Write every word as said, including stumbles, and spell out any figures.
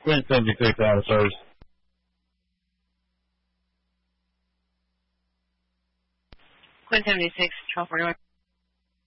Quint seventy-six out of service. Quint seventy-six, twelve forty-one.